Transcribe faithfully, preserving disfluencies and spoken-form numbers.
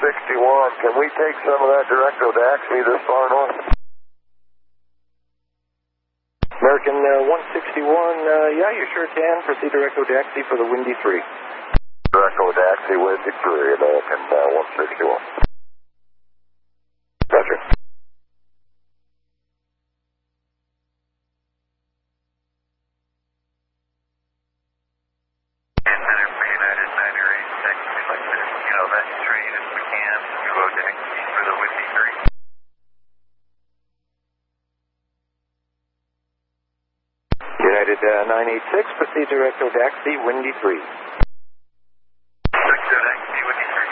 sixty-one, can we take some of that direct Odaxi this far north? American uh, one sixty-one, uh, yeah, you sure can. Proceed direct Odaxi for the Windy three. Direct Odaxi, Windy three, American uh, one sixty-one. Roger. United uh, nine eight six, proceed direct Odaxi, Windy three.